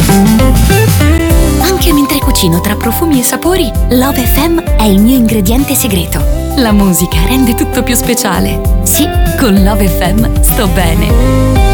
Anche mentre cucino tra profumi e sapori, Love FM è il mio ingrediente segreto. La musica rende tutto più speciale. Sì, con Love FM sto bene.